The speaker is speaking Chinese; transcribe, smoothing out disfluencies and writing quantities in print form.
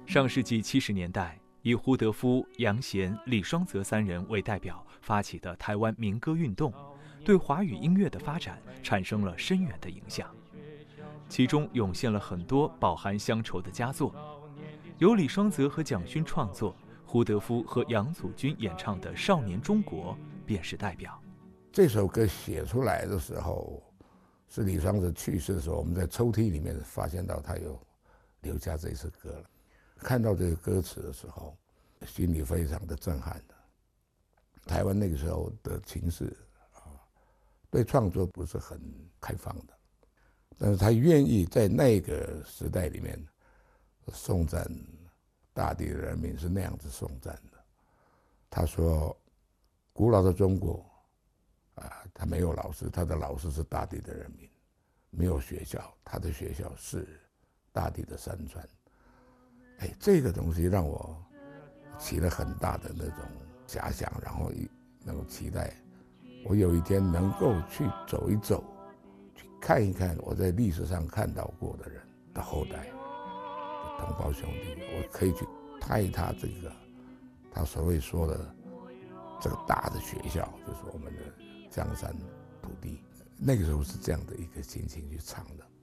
上世纪70年代，以胡德夫、杨贤、李双泽三人为代表发起的台湾民歌运动，对华语音乐的发展产生了深远的影响。其中涌现了很多饱含乡愁的佳作，由李双泽和蒋勋创作，胡德夫和杨祖君演唱的《少年中国》便是代表。 这首歌写出来的时候，是李双泽去世的时候，我们在抽屉里面发现到他有留下这首歌了。看到这个歌词的时候，心里非常的震撼的。台湾那个时候的情势对创作不是很开放的，但是他愿意在那个时代里面颂赞大地的人民，是那样子颂赞的。他说，古老的中国他没有老师，他的老师是大地的人民；没有学校，他的学校是大地的山川。这个东西让我起了很大的那种遐想，然后那种期待，我有一天能够去走一走，去看一看我在历史上看到过的人的后代、同胞兄弟，我可以去踏一踏这个他所谓说的这个大的学校，就是我们的江山土地。那个时候是这样的一个心情去唱的。